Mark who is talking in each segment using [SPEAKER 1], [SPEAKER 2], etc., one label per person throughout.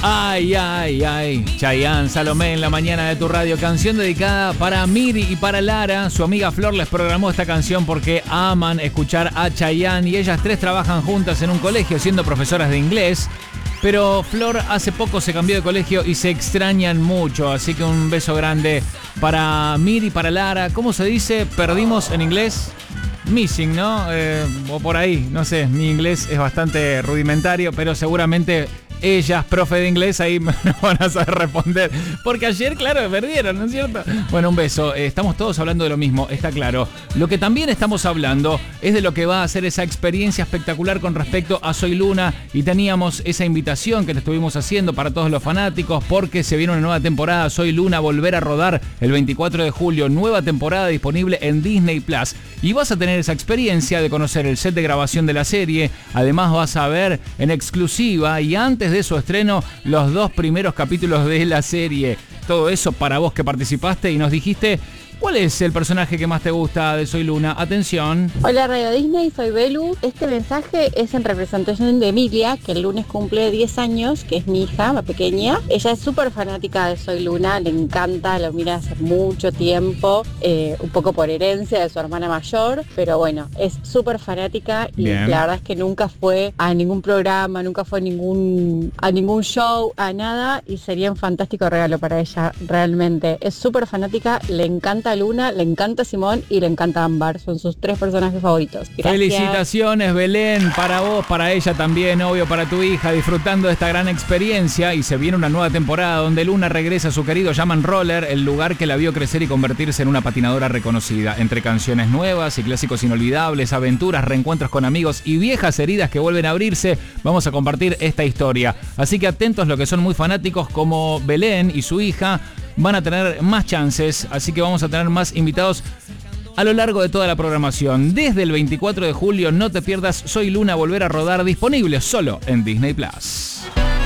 [SPEAKER 1] Ay, ay, ay. Chayanne, Salomé en la mañana de tu radio. Canción dedicada para Miri y para Lara. Su amiga Flor les programó esta canción porque aman escuchar a Chayanne y ellas tres trabajan juntas en un colegio siendo profesoras de inglés. Pero Flor hace poco se cambió de colegio y se extrañan mucho. Así que un beso grande para Miri y para Lara. ¿Cómo se dice? ¿Perdimos en inglés? Missing, ¿no? O por ahí, no sé. Mi inglés es bastante rudimentario, pero seguramente ellas, profe de inglés, ahí me van a saber responder. Porque ayer, claro, perdieron, ¿no es cierto? Bueno, un beso. Estamos todos hablando de lo mismo, está claro. Lo que también estamos hablando es de lo que va a ser esa experiencia espectacular con respecto a Soy Luna. Y teníamos esa invitación que te estuvimos haciendo para todos los fanáticos porque se viene una nueva temporada. Soy Luna, volver a rodar el 24 de julio. Nueva temporada disponible en Disney Plus. Y vas a tener esa experiencia de conocer el set de grabación de la serie. Además vas a ver en exclusiva y antes de su estreno los 2 primeros capítulos de la serie. Todo eso para vos que participaste y nos dijiste ¿cuál es el personaje que más te gusta de Soy Luna? Atención.
[SPEAKER 2] Hola Radio Disney, soy Belu. Este mensaje es en representación de Emilia, que el lunes cumple 10 años, que es mi hija, más pequeña. Ella es súper fanática de Soy Luna, le encanta, lo mira hace mucho tiempo, un poco por herencia de su hermana mayor, pero bueno, es súper fanática y
[SPEAKER 1] Bien.
[SPEAKER 2] La verdad es que nunca fue a ningún programa, nunca fue a ningún show, a nada, y sería un fantástico regalo para ella, realmente. Es súper fanática, le encanta Luna, le encanta Simón y le encanta Ámbar. Son sus 3 personajes favoritos. Gracias.
[SPEAKER 1] Felicitaciones, Belén, para vos, para ella también, obvio, para tu hija, disfrutando de esta gran experiencia. Y se viene una nueva temporada donde Luna regresa a su querido Llaman Roller, el lugar que la vio crecer y convertirse en una patinadora reconocida. Entre canciones nuevas y clásicos inolvidables, aventuras, reencuentros con amigos y viejas heridas que vuelven a abrirse, vamos a compartir esta historia. Así que atentos los que son muy fanáticos como Belén y su hija. Van a tener más chances, así que vamos a tener más invitados a lo largo de toda la programación. Desde el 24 de julio, no te pierdas Soy Luna, volver a rodar, disponible solo en Disney Plus.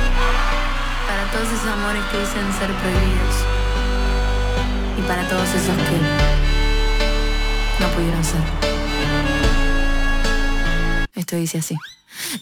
[SPEAKER 3] Para todos esos amores que dicen ser prohibidos. Y para todos esos que no pudieron ser. Esto dice así.